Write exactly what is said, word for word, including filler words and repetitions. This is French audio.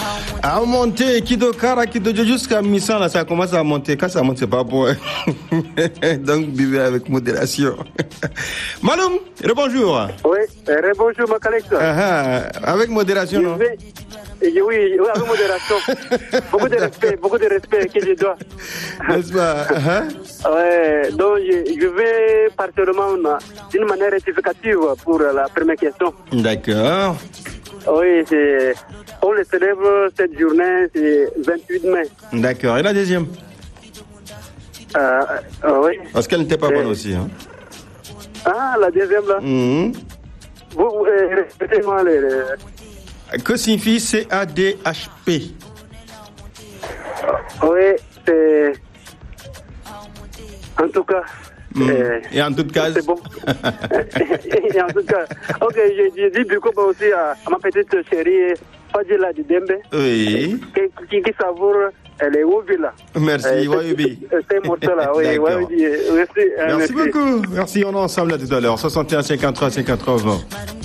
À monter, Kido Kara, Kido jusqu'à mi-sang, là, ça commence à monter. Quand ça monte, c'est pas bon. Donc, buvez avec modération. Maloum, rebonjour. Oui, rebonjour, ma collègue. Uh-huh. Avec modération, non? Vais... Oui, oui, avec modération. Beaucoup de respect, beaucoup de respect que je dois. N'est-ce pas? Uh-huh. Ouais, donc je, je vais partiellement d'une manière rectificative pour la première question. D'accord. Oui, c'est, on le célèbre cette journée, c'est vingt-huit mai. D'accord. Et la deuxième? Euh, euh, oui. Parce qu'elle n'était pas Et... bonne aussi. Hein? Ah, la deuxième là. Mm-hmm. Vous, vous euh, répétez-moi les... les... Que signifie C A D H P? Oui, c'est... En tout cas... Mmh. Euh, Et en tout cas... C'est bon. Et en tout cas... Ok, j'ai dit du coup aussi à, à ma petite chérie, Fadila Didembe. Oui. Qui, qui, qui savoure les Ouvi là. Merci, euh, Wayubi. C'est morceau là, oui. Wayubi. Merci, merci, merci beaucoup. Merci, on est ensemble là tout à l'heure. soixante et un cinquante-trois cinquante-trois vingt.